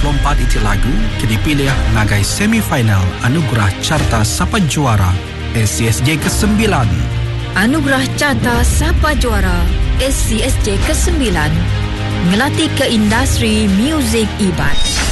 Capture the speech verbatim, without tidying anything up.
puluh empat iti lagu ke dipilih ngagai semifinal Anugerah Carta Sapa Juara S C S J kesembilan. Anugerah Carta Sapa Juara S C S J kesembilan ngelatih ke industri muzik Iban.